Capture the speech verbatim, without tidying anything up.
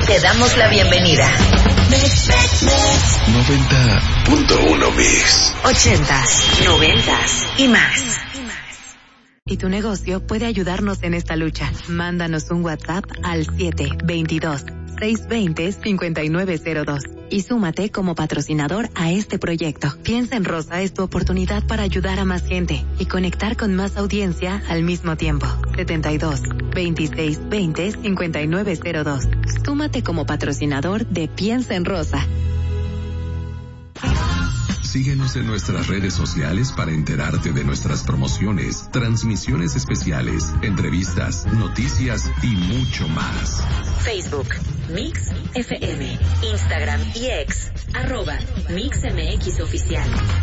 Te damos la bienvenida. noventa punto uno Mix. Ochentas, noventas y más. Y tu negocio puede ayudarnos en esta lucha. Mándanos un WhatsApp al siete veintidós, seiscientos veinte, cincuenta y nueve cero dos y súmate como patrocinador a este proyecto. Piensa en Rosa es tu oportunidad para ayudar a más gente y conectar con más audiencia al mismo tiempo. setenta y dos, veintiséis, veinte, cincuenta y nueve cero dos. Súmate como patrocinador de Piensa en Rosa. Síguenos en nuestras redes sociales para enterarte de nuestras promociones, transmisiones especiales, entrevistas, noticias y mucho más. Facebook, Mix F M, Instagram y X, arroba Mix M X Oficial.